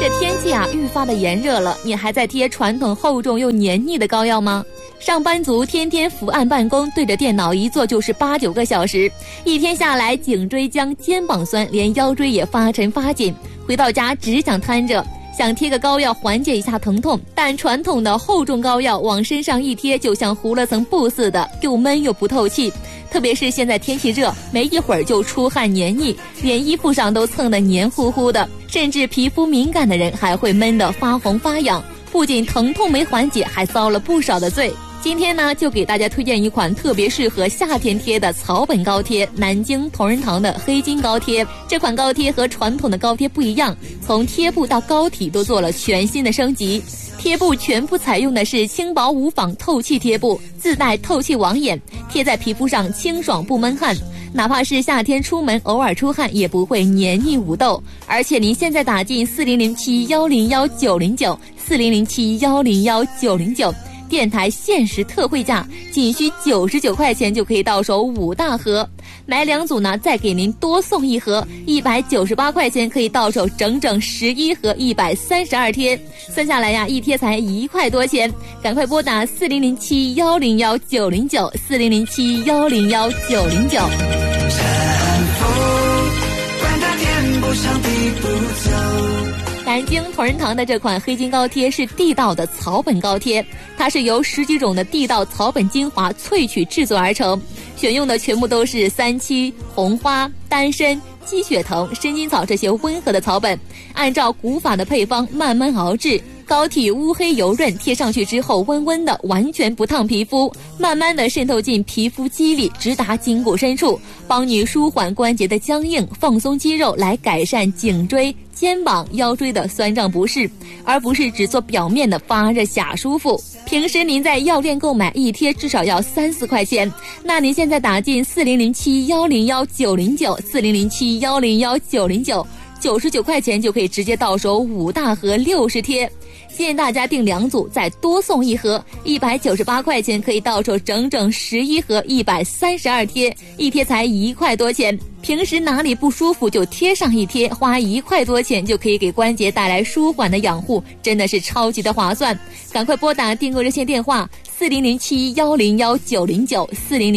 这天气啊愈发的炎热了，你还在贴传统厚重又黏腻的膏药吗？上班族天天伏案办公，对着电脑一坐就是8-9个小时，一天下来颈椎僵、肩膀酸，连腰椎也发沉发紧，回到家只想瘫着，想贴个膏药缓解一下疼痛，但传统的厚重膏药往身上一贴，就像糊了层布似的，又闷又不透气。特别是现在天气热，没一会儿就出汗黏腻，连衣服上都蹭得黏糊糊的，甚至皮肤敏感的人还会闷得发红发痒，不仅疼痛没缓解，还遭了不少的罪。今天呢，就给大家推荐一款特别适合夏天贴的草本膏贴——南京同仁堂的黑金膏贴。这款膏贴和传统的膏贴不一样，从贴布到膏体都做了全新的升级。贴布全部采用的是轻薄无纺透气贴布，自带透气网眼，贴在皮肤上清爽不闷汗，哪怕是夏天出门偶尔出汗也不会黏腻捂痘。而且您现在打进4007101909 4007101909，电台限时特惠价，仅需99块钱就可以到手5大盒，买2组呢再给您多送1盒，198块钱可以到手整整11盒132贴，算下来呀，一贴才1块多钱，赶快拨打4007101909 4007101909。南京同仁堂的这款黑金膏贴是地道的草本膏贴，它是由10几种的地道草本精华萃取制作而成，选用的全部都是三七、红花、丹参、鸡血藤、生筋草这些温和的草本，按照古法的配方慢慢熬制，膏体乌黑油润，贴上去之后温温的，完全不烫皮肤，慢慢的渗透进皮肤肌里，直达筋骨深处，帮你舒缓关节的僵硬，放松肌肉，来改善颈椎、肩膀、腰椎的酸胀不适，而不是只做表面的发热假舒服。平时您在药店购买一贴至少要3-4块钱，那您现在打进4007101909 4007101909 99块钱就可以直接到手5大盒60贴，建议大家订2组再多送1盒，198块钱可以到手整整11盒132贴，一贴才1块多钱。平时哪里不舒服就贴上一贴，花1块多钱就可以给关节带来舒缓的养护，真的是超级的划算。赶快拨打订购热线电话4007101909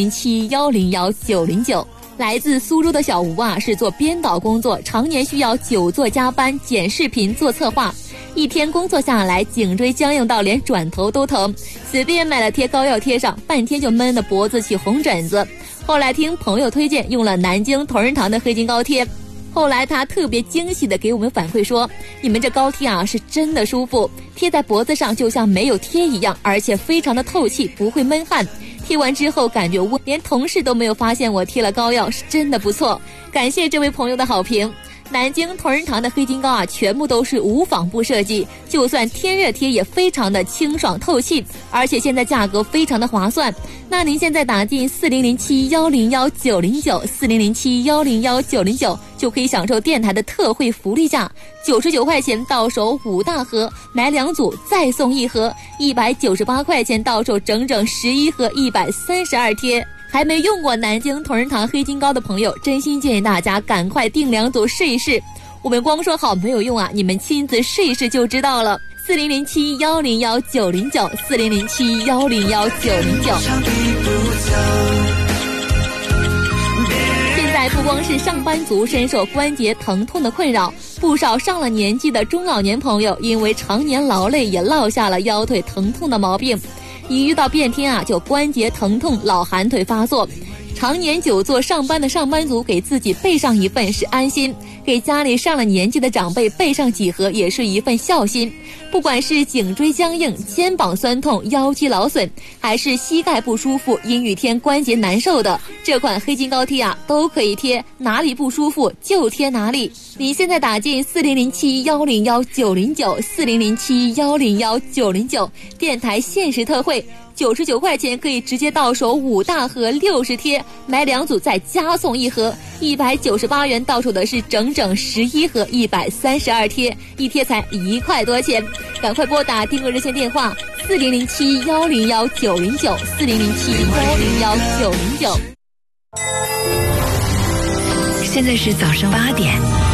4007101909。来自苏州的小吴啊，是做编导工作，常年需要久坐加班，剪视频做策划，一天工作下来，颈椎僵硬到连转头都疼，随便买了贴膏药贴上，半天就闷得脖子起红疹子。后来听朋友推荐，用了南京同仁堂的黑金膏贴，后来他特别惊喜地给我们反馈说，你们这膏贴啊是真的舒服，贴在脖子上就像没有贴一样，而且非常的透气，不会闷汗，贴完之后感觉连同事都没有发现我贴了膏药，是真的不错。感谢这位朋友的好评。南京同仁堂的黑金膏啊，全部都是无纺布设计，就算天热贴也非常的清爽透气，而且现在价格非常的划算。那您现在打进40710909 40710909就可以享受电台的特惠福利价，99块钱到手5大盒，买2组再送1盒，198块钱到手整整11盒132贴。还没用过南京同仁堂黑金膏的朋友，真心建议大家赶快订2组试一试。我们光说好没有用啊，你们亲自试一试就知道了。4071101909 4007101909。现在不光是上班族深受关节疼痛的困扰，不少上了年纪的中老年朋友因为常年劳累也落下了腰腿疼痛的毛病。一遇到变天啊，就关节疼痛、老寒腿发作。常年久坐上班的上班族，给自己备上一份是安心，给家里上了年纪的长辈备上几盒也是一份孝心。不管是颈椎僵硬、肩膀酸痛、腰肌劳损，还是膝盖不舒服、阴雨天关节难受的，这款黑金膏贴啊都可以贴，哪里不舒服就贴哪里。你现在打进40710909 40710909，电台限时特惠，99块钱可以直接到手5大盒60贴，买2组再加送1盒，198元到手的是整整11盒132贴，一贴才1块多钱。赶快拨打订购热线电话40710909 40710909。 现在是早上8点。